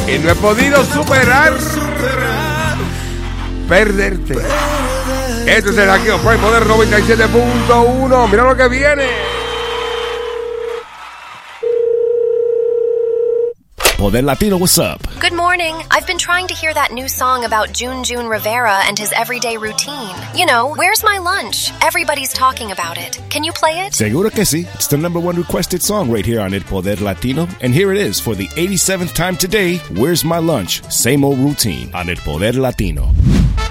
Y no he podido superar perderte. Este es el Aquí Os Fue Poder 97.1. Mira lo que viene. Poder Latino, what's up? Good morning. I've been trying to hear that new song about June Rivera and his everyday routine. You know, Where's My Lunch? Everybody's talking about it. Can you play it? Seguro que sí. It's the #1 requested song right here on El Poder Latino. And here it is for the 87th time today. Where's My Lunch? Same old routine on El Poder Latino.